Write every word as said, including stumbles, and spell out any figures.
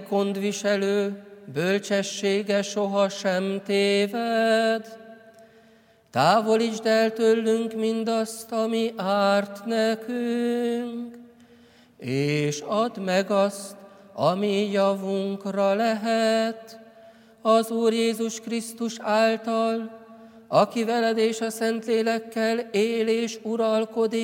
gondviselő, bölcsessége sohasem téved. Távolítsd el tőlünk mindazt, ami árt nekünk, és add meg azt, ami javunkra lehet, az Úr Jézus Krisztus által, aki veled és a Szentlélekkel él és uralkodik